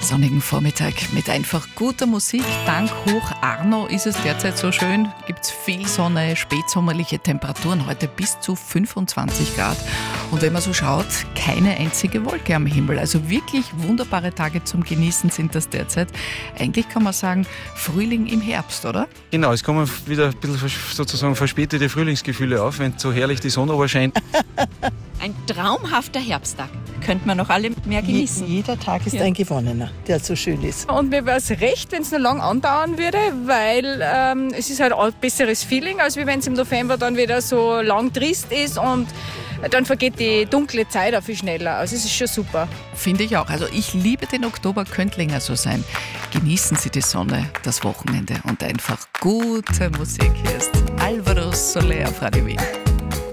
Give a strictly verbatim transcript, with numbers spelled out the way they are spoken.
sonnigen Vormittag mit einfach guter Musik. Dank Hoch Arno ist es derzeit so schön. Gibt es viel Sonne, spätsommerliche Temperaturen, heute bis zu fünfundzwanzig Grad. Und wenn man so schaut, keine einzige Wolke am Himmel. Also wirklich wunderbare Tage zum Genießen sind das derzeit. Eigentlich kann man sagen, Frühling im Herbst, oder? Genau, es kommen wieder ein bisschen sozusagen verspätete Frühlingsgefühle auf, wenn so herrlich die Sonne aber scheint. Ein traumhafter Herbsttag. Könnte man noch alle mehr genießen. Je, jeder Tag ist Ja. ein gewonnener, der so schön ist. Und mir wäre es recht, wenn es noch lang andauern würde, weil ähm, es ist halt ein besseres Feeling, als wenn es im November dann wieder so lang trist ist und dann vergeht die dunkle Zeit auch viel schneller. Also es ist schon super. Finde ich auch. Also ich liebe den Oktober, könnte länger so sein. Genießen Sie die Sonne, das Wochenende und einfach gute Musik. Hier ist Alvaro Soler auf Radio Wien.